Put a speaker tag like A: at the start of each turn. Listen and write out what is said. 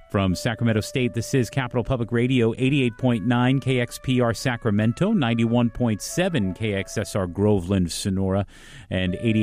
A: From Sacramento State, this is Capital Public Radio, 88.9 KXPR Sacramento, 91.7 KXSR Groveland, Sonora, and 88